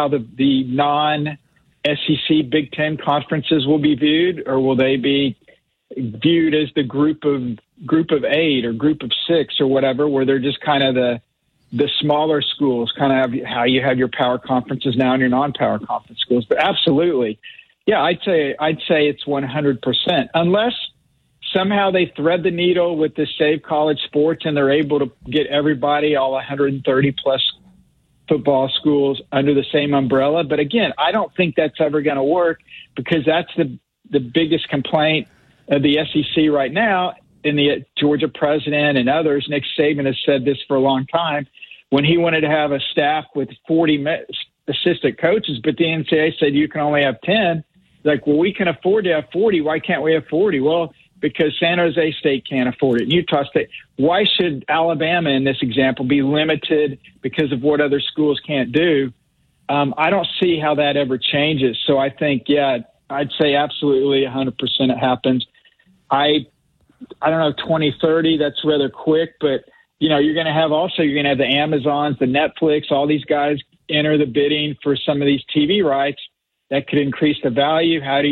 how the non-SEC Big Ten conferences will be viewed, or will they be viewed as the group of 8 or group of 6 or whatever, where they're just kind of the smaller schools, kind of how you have your power conferences now and your non-power conference schools? But absolutely, yeah, I'd say it's 100%, unless somehow they thread the needle with the Save College Sports and they're able to get everybody, all 130 plus football schools, under the same umbrella. But again, I don't think that's ever going to work, because that's the biggest complaint of the SEC right now. And the Georgia president and others, Nick Saban, has said this for a long time, when he wanted to have a staff with 40 assistant coaches, but the NCAA said you can only have 10. Like, well, we can afford to have 40. Why can't we have 40? Well, because San Jose State can't afford it. Utah State. Why should Alabama, in this example, be limited because of what other schools can't do? I don't see how that ever changes. So I think, yeah, I'd say absolutely 100% it happens. I don't know, 2030, that's rather quick, but, you're going to have the Amazons, the Netflix, all these guys enter the bidding for some of these TV rights that could increase the value. How do